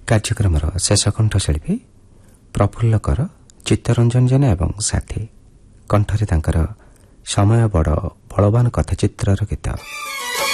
କାର୍ଯ୍ୟକ୍ରମର ଶେଷ କଣ୍ଠଶିଳ୍ପୀ ପ୍ରଫୁଲ୍ଲ କର, ଚିତ୍ତରଞ୍ଜନ ଜେନା ଏବଂ ସାଥୀ। କଣ୍ଠରେ ତାଙ୍କର ସମୟ ବଡ଼ ବଳବାନ କଥାଚିତ୍ରର ଗୀତ।